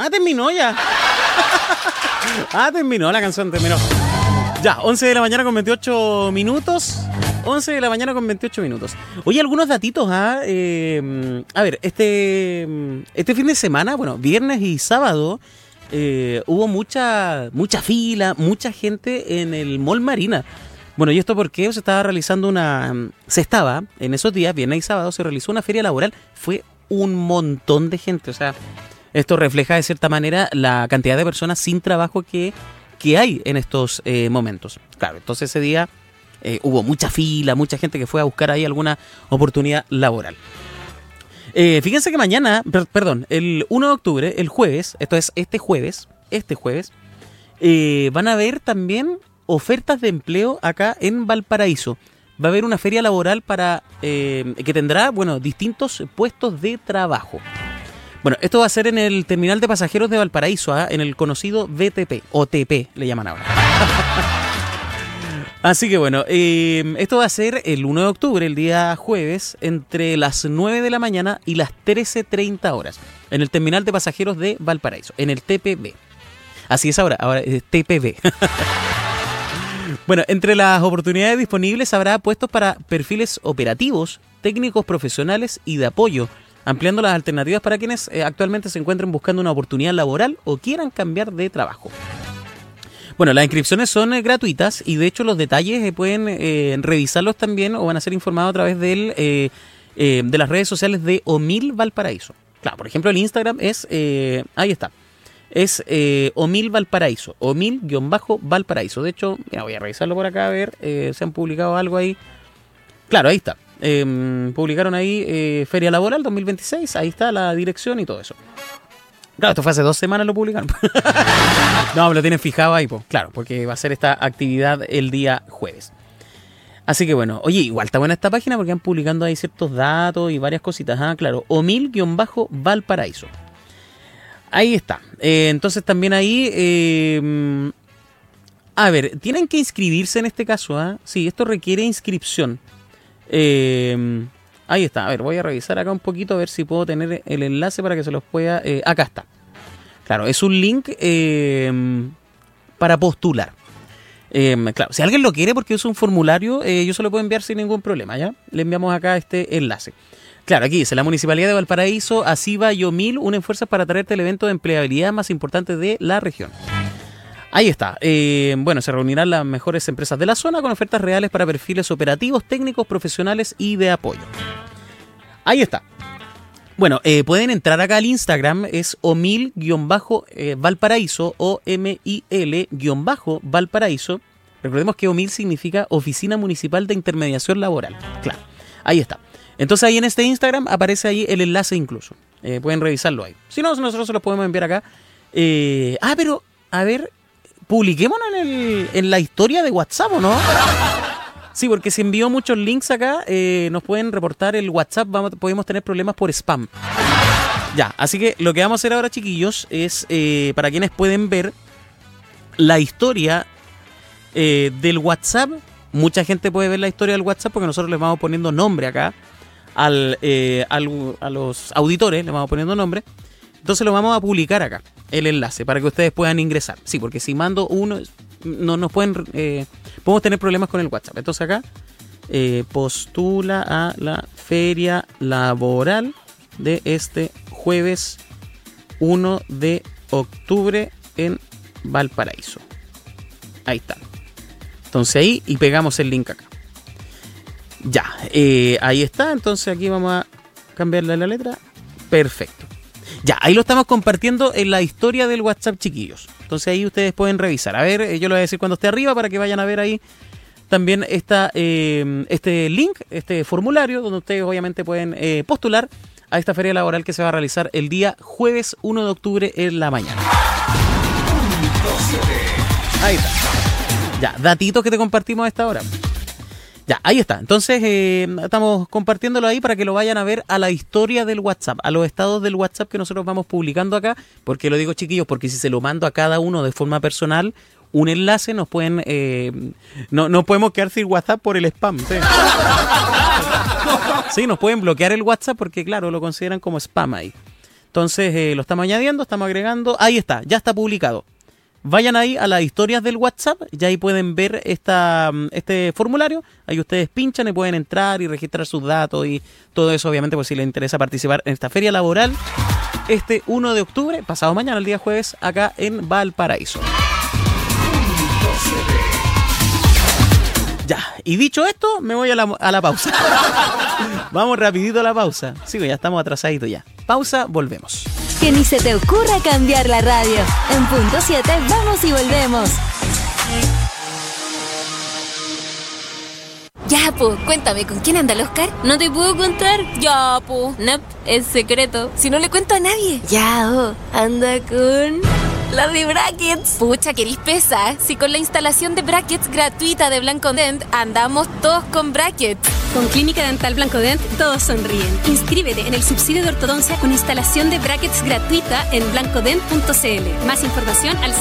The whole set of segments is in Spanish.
terminó ya. Terminó la canción, terminó. Ya, 11 de la mañana con 28 minutos. 11 de la mañana con 28 minutos. Oye, algunos datitos, a ver, este fin de semana, bueno, viernes y sábado, hubo mucha fila, mucha gente en el Mall Marina. Bueno, ¿y esto por qué? Se estaba, en esos días, viernes y sábado, se realizó una feria laboral. Fue un montón de gente, o sea, esto refleja de cierta manera la cantidad de personas sin trabajo que hay en estos momentos. Claro, entonces ese día hubo mucha fila, mucha gente que fue a buscar ahí alguna oportunidad laboral. Fíjense que mañana, el 1 de octubre, el jueves, esto es este jueves, van a haber también ofertas de empleo acá en Valparaíso. Va a haber una feria laboral que tendrá, bueno, distintos puestos de trabajo. Bueno, esto va a ser en el terminal de pasajeros de Valparaíso, en el conocido VTP, o TP le llaman ahora. Así que bueno, esto va a ser el 1 de octubre, el día jueves, entre las 9 de la mañana y las 13:30 horas, en el terminal de pasajeros de Valparaíso, en el TPB. Así es ahora es TPB. Bueno, entre las oportunidades disponibles habrá puestos para perfiles operativos, técnicos profesionales y de apoyo, ampliando las alternativas para quienes actualmente se encuentren buscando una oportunidad laboral o quieran cambiar de trabajo. Bueno, las inscripciones son gratuitas y de hecho los detalles pueden revisarlos también o van a ser informados a través de las redes sociales de Omil Valparaíso. Claro, por ejemplo el Instagram es, ahí está, es Omil Valparaíso, Omil-Valparaíso. De hecho, mira, voy a revisarlo por acá a ver, se han publicado algo ahí. Claro, ahí está. Publicaron ahí Feria Laboral 2026, ahí está la dirección y todo eso. Claro, esto fue hace 2 semanas lo publicaron. No, me lo tienen fijado ahí, pues. Claro, porque va a ser esta actividad el día jueves. Así que bueno, oye, igual está buena esta página porque van publicando ahí ciertos datos y varias cositas. Claro, Omil-Valparaíso. Ahí está. Entonces también ahí, a ver, tienen que inscribirse en este caso. Sí, esto requiere inscripción. Ahí está. A ver, voy a revisar acá un poquito a ver si puedo tener el enlace para que se los pueda... acá está. Claro, es un link para postular. Claro, si alguien lo quiere porque es un formulario, yo se lo puedo enviar sin ningún problema, ¿ya? Le enviamos acá este enlace. Claro, aquí dice, la Municipalidad de Valparaíso, ASIVA y Omil unen fuerzas para traerte el evento de empleabilidad más importante de la región. Ahí está. Bueno, se reunirán las mejores empresas de la zona con ofertas reales para perfiles operativos, técnicos, profesionales y de apoyo. Ahí está. Bueno, pueden entrar acá al Instagram, es Omil-Valparaíso, OMIL-Valparaíso. Recordemos que Omil significa Oficina Municipal de Intermediación Laboral. Claro, ahí está. Entonces ahí en este Instagram aparece ahí el enlace incluso. Pueden revisarlo ahí. Si no, nosotros se los podemos enviar acá. Pero, a ver, publiquémonos en la historia de WhatsApp, ¿o no? Sí, porque se envió muchos links acá, nos pueden reportar el WhatsApp, podemos tener problemas por spam. Ya, así que lo que vamos a hacer ahora, chiquillos, es para quienes pueden ver la historia del WhatsApp. Mucha gente puede ver la historia del WhatsApp porque nosotros les vamos poniendo nombre acá a los auditores, les vamos poniendo nombre. Entonces lo vamos a publicar acá, el enlace, para que ustedes puedan ingresar. Sí, porque si mando uno, no nos podemos tener problemas con el WhatsApp. Entonces acá, postula a la feria laboral de este jueves 1 de octubre en Valparaíso. Ahí está. Entonces ahí, y pegamos el link acá. Ya, ahí está. Entonces aquí vamos a cambiarle la letra. Perfecto. Ya, ahí lo estamos compartiendo en la historia del WhatsApp, chiquillos. Entonces ahí ustedes pueden revisar. A ver, yo lo voy a decir cuando esté arriba para que vayan a ver ahí también este link, este formulario, donde ustedes obviamente pueden postular a esta feria laboral que se va a realizar el día jueves 1 de octubre en la mañana. Ahí está. Ya, datitos que te compartimos a esta hora. Ya, ahí está. Entonces, estamos compartiéndolo ahí para que lo vayan a ver a la historia del WhatsApp, a los estados del WhatsApp que nosotros vamos publicando acá. Porque lo digo, chiquillos, porque si se lo mando a cada uno de forma personal, un enlace, nos pueden... no podemos quedar sin WhatsApp por el spam. ¿Sí? Sí, nos pueden bloquear el WhatsApp porque, claro, lo consideran como spam ahí. Entonces lo estamos añadiendo, estamos agregando. Ahí está, ya está publicado. Vayan ahí a las historias del WhatsApp, ya ahí pueden ver este formulario. Ahí ustedes pinchan y pueden entrar y registrar sus datos y todo eso, obviamente, pues si les interesa participar en esta feria laboral este 1 de octubre, pasado mañana, el día jueves, acá en Valparaíso. Ya, y dicho esto, me voy a la pausa. Vamos rapidito a la pausa. Sí, ya estamos atrasaditos ya. Pausa, volvemos. Que ni se te ocurra cambiar la radio. En punto 7, vamos y volvemos. Ya, po, cuéntame, ¿con quién anda el Oscar? ¿No te puedo contar? Ya, po, nep, es secreto. Si no le cuento a nadie. Ya, anda con... la de Brackets. Pucha, querís pesa. Si con la instalación de Brackets gratuita de Blancodent andamos todos con Brackets. Con Clínica Dental Blancodent todos sonríen. Inscríbete en el subsidio de ortodoncia con instalación de Brackets gratuita en blancodent.cl. Más información al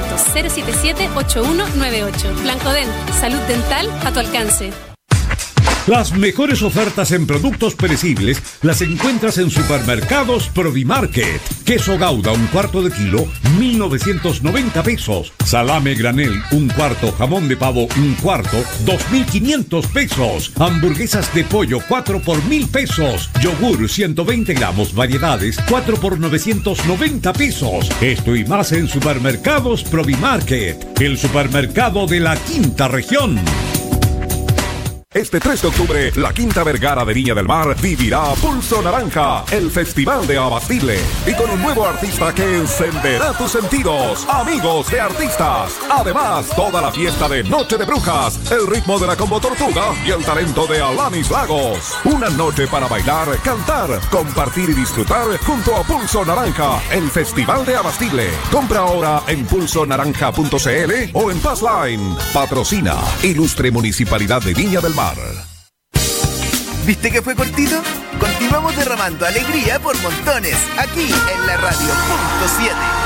600-077-8198. Blancodent, salud dental a tu alcance. Las mejores ofertas en productos perecibles las encuentras en Supermercados Provimarket. Queso Gouda, 1/4 de kilo, 1.990 pesos. Salame granel, 1/4. Jamón de pavo, 1/4, 2.500 pesos. Hamburguesas de pollo, 4 por 1.000 pesos. Yogur, 120 gramos, variedades, 4 por 990 pesos. Esto y más en Supermercados Provimarket, el supermercado de la quinta región. Este 3 de octubre, la Quinta Vergara de Viña del Mar vivirá Pulso Naranja, el festival de Abastible, y con un nuevo artista que encenderá tus sentidos. Amigos de artistas. Además, toda la fiesta de Noche de Brujas, el ritmo de la Combo Tortuga y el talento de Alanis Lagos. Una noche para bailar, cantar, compartir y disfrutar junto a Pulso Naranja, el festival de Abastible. Compra ahora en pulsonaranja.cl o en Passline. Patrocina Ilustre Municipalidad de Viña del Mar. ¿Viste que fue cortito? Continuamos derramando alegría por montones, aquí en la radio. Punto 7.